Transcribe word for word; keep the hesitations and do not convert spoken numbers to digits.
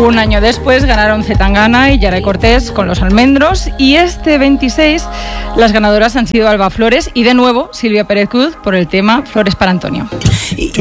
Un año después ganaron Zetangana y Yaray Cortés con Los Almendros, y este veintiséis las ganadoras han sido Alba Flores y de nuevo Silvia Pérez Cruz por el tema Flores para Antonio.